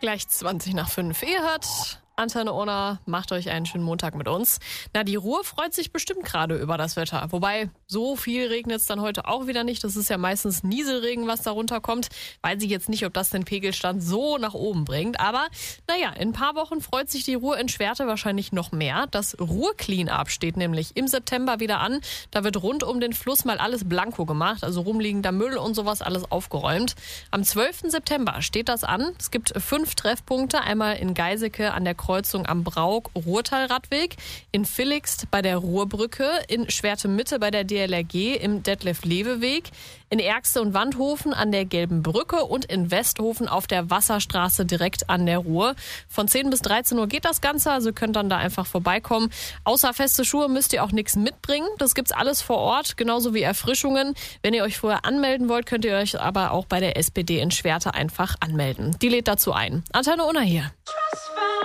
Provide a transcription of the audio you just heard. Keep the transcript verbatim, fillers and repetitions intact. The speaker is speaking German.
Gleich zwanzig nach fünf. Ihr hört Antenne Unna, macht euch einen schönen Montag mit uns. Na, die Ruhr freut sich bestimmt gerade über das Wetter. Wobei, so viel regnet es dann heute auch wieder nicht. Das ist ja meistens Nieselregen, was da runterkommt. Weiß ich jetzt nicht, ob das den Pegelstand so nach oben bringt. Aber naja, in ein paar Wochen freut sich die Ruhr in Schwerte wahrscheinlich noch mehr. Das Ruhr-Clean-Up steht nämlich im September wieder an. Da wird rund um den Fluss mal alles blanko gemacht. Also rumliegender Müll und sowas alles aufgeräumt. Am zwölften September steht das an. Es gibt fünf Treffpunkte. Einmal in Geiseke an der Kreuzung am Brauk-Ruhrtal-Radweg, in Villigst bei der Ruhrbrücke, in Schwerte-Mitte bei der D L R G im Detlef-Lewe-Weg, in Ergste und Wandhofen an der Gelben Brücke und in Westhofen auf der Wasserstraße direkt an der Ruhr. Von zehn bis dreizehn Uhr geht das Ganze, also könnt dann da einfach vorbeikommen. Außer feste Schuhe müsst ihr auch nichts mitbringen. Das gibt's alles vor Ort, genauso wie Erfrischungen. Wenn ihr euch vorher anmelden wollt, könnt ihr euch aber auch bei der S P D in Schwerte einfach anmelden. Die lädt dazu ein. Antenne Unna hier.